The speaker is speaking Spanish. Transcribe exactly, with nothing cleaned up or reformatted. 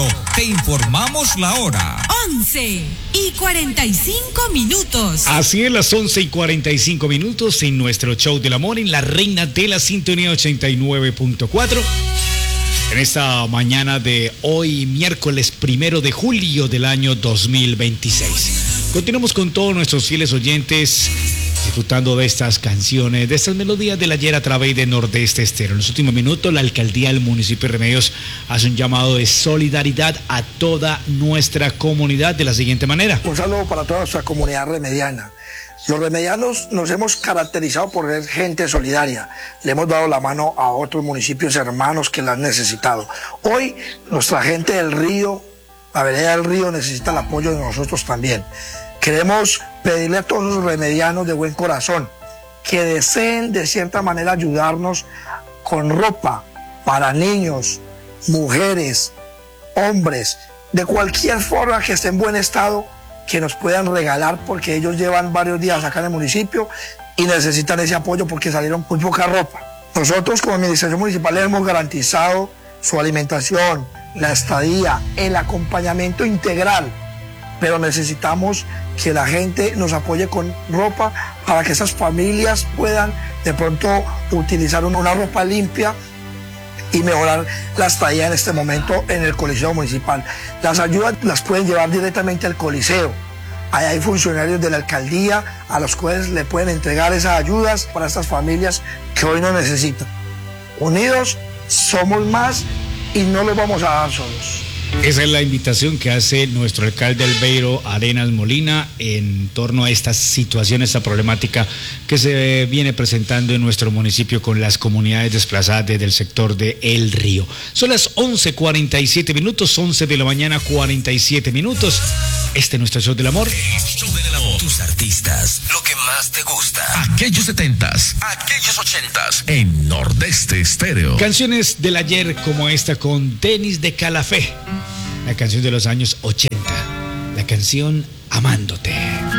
Estéreo, te informamos la hora. once y cuarenta y cinco minutos. Así es, las once y cuarenta y cinco minutos en nuestro show del amor en la reina de la sintonía ochenta y nueve punto cuatro. En esta mañana de hoy, miércoles primero de julio del año dos mil veintiséis. Continuamos con todos nuestros fieles oyentes disfrutando de estas canciones, de estas melodías del ayer a través de Nordeste Estéreo. En los últimos minutos, la alcaldía del municipio de Remedios hace un llamado de solidaridad a toda nuestra comunidad de la siguiente manera. Un saludo para toda nuestra comunidad remediana. Los remedianos nos hemos caracterizado por ser gente solidaria. Le hemos dado la mano a otros municipios hermanos que la han necesitado. Hoy, nuestra gente del río, la vereda del río, necesita el apoyo de nosotros también. Queremos pedirle a todos los remedianos de buen corazón que deseen de cierta manera ayudarnos con ropa para niños, mujeres, hombres, de cualquier forma que esté en buen estado, que nos puedan regalar, porque ellos llevan varios días acá en el municipio y necesitan ese apoyo porque salieron muy poca ropa. Nosotros como administración municipal les hemos garantizado su alimentación, la estadía, el acompañamiento integral, pero necesitamos que la gente nos apoye con ropa para que esas familias puedan de pronto utilizar una ropa limpia y mejorar la estadía en este momento en el Coliseo Municipal. Las ayudas las pueden llevar directamente al Coliseo. Ahí hay funcionarios de la alcaldía a los cuales le pueden entregar esas ayudas para estas familias que hoy no necesitan. Unidos somos más y no los vamos a dar solos. Esa es la invitación que hace nuestro alcalde Albeiro Arenas Molina en torno a esta situación, esta problemática que se viene presentando en nuestro municipio con las comunidades desplazadas desde el sector de El Río. Son las once cuarenta y siete minutos, once de la mañana, cuarenta y siete minutos. Este es nuestro show del amor. Show del amor. Tus artistas, lo que más te gusta. Aquellos setentas, aquellos ochentas, en Nordeste Estéreo. Canciones del ayer como esta con Denis de Calafé. La canción de los años ochenta, la canción Amándote.